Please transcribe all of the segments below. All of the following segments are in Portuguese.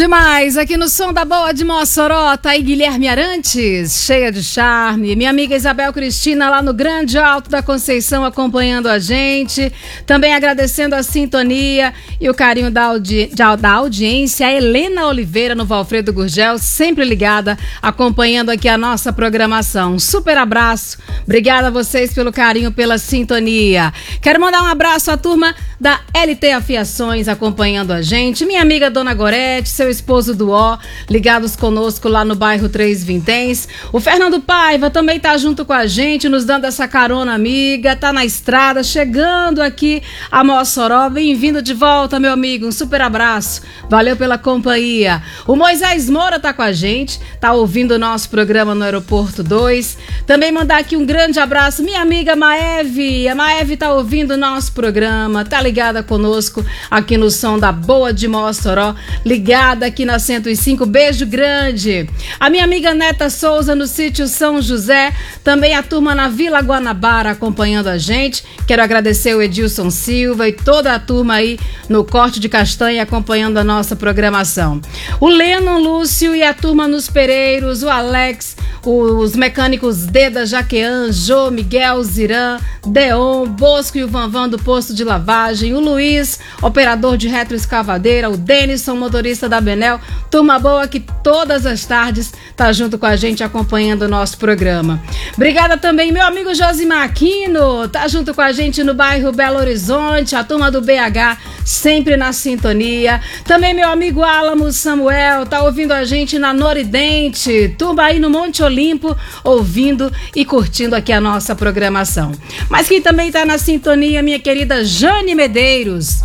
Demais, aqui no Som da Boa de Mossoró, tá aí Guilherme Arantes, cheia de charme. Minha amiga Isabel Cristina lá no Grande Alto da Conceição acompanhando a gente. Também agradecendo a sintonia e o carinho da audiência. A Helena Oliveira no Valfredo Gurgel, sempre ligada, acompanhando aqui a nossa programação. Super abraço, obrigada a vocês pelo carinho, pela sintonia. Quero mandar um abraço à turma da LT Afiações acompanhando a gente. Minha amiga Dona Gorete, seu esposo Duó, ligados conosco lá no bairro Três Vinténs. O Fernando Paiva também tá junto com a gente, nos dando essa carona amiga, tá na estrada, chegando aqui a Mossoró. Bem-vindo de volta, meu amigo, um super abraço, valeu pela companhia. O Moisés Moura tá com a gente, tá ouvindo o nosso programa no Aeroporto 2. Também mandar aqui um grande abraço, minha amiga Maeve. A Maeve tá ouvindo o nosso programa, tá ligada conosco aqui no Som da Boa de Mossoró, ligada aqui na 105, beijo grande. A minha amiga Neta Souza no sítio São José, também a turma na Vila Guanabara acompanhando a gente. Quero agradecer o Edilson Silva e toda a turma aí no Corte de Castanha acompanhando a nossa programação. O Lennon Lúcio e a turma nos Pereiros, o Alex, os mecânicos Deda, Jaquean, Jô, Miguel, Ziran, Deon, Bosco e o Vanvan do Posto de Lavagem, o Luiz, operador de retroescavadeira, o Denison, motorista da Benel, turma boa que todas as tardes tá junto com a gente acompanhando o nosso programa. Obrigada também, meu amigo Josimar Aquino, tá junto com a gente no bairro Belo Horizonte, a turma do BH sempre na sintonia. Também meu amigo Álamo Samuel, tá ouvindo a gente na Noridente, turma aí no Monte Olimpo, ouvindo e curtindo aqui a nossa programação. Mas quem também tá na sintonia, minha querida Jane Medeiros.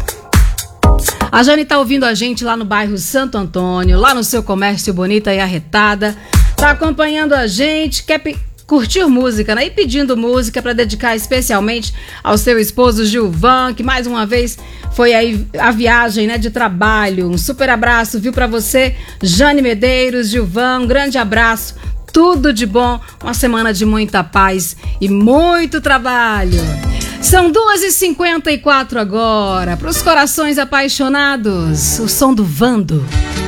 A Jane tá ouvindo a gente lá no bairro Santo Antônio, lá no seu comércio Bonita e Arretada. Tá acompanhando a gente, quer curtir música, né? E pedindo música para dedicar especialmente ao seu esposo Gilvan, que mais uma vez foi aí a viagem, né, de trabalho. Um super abraço, viu, para você, Jane Medeiros, Gilvan, um grande abraço. Tudo de bom, uma semana de muita paz e muito trabalho. São 2h54 agora, para os corações apaixonados, o som do Vando.